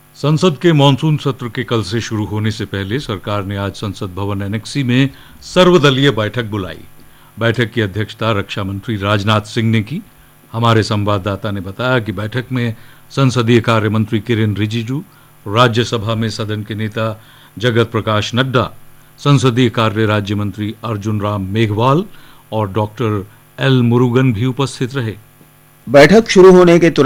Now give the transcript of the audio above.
संसद के मानसून सत्र के कल से शुरू होने से पहले सरकार ने आज संसद भवन एनेक्सी में सर्वदलीय बैठक बुलाई। बैठक की अध्यक्षता रक्षा मंत्री राजनाथ सिंह ने की। हमारे संवाददाता ने बताया कि बैठक में संसदीय कार्य मंत्री किरेन रिजिजू, राज्यसभा में सदन के नेता जगत प्रकाश नड्डा, संसदीय कार्य राज्य मंत्री अर्जुन राम मेघवाल और डॉक्टर एल मुरुगन भी उपस्थित रहे। बैठक शुरू होने के